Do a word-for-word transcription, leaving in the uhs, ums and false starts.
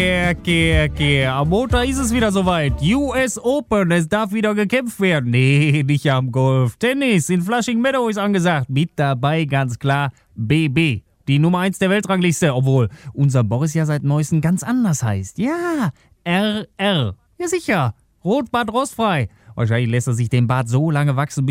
Kehr, kehr, kehr. Am Montag ist es wieder soweit. U S Open, es darf wieder gekämpft werden. Nee, nicht am Golf. Tennis in Flushing Meadow ist angesagt. Mit dabei ganz klar B B. Die Nummer eins der Weltrangliste, obwohl unser Boris ja seit Neuestem ganz anders heißt. Ja, R R. Ja sicher, Rotbart rostfrei. Wahrscheinlich lässt er sich den Bart so lange wachsen,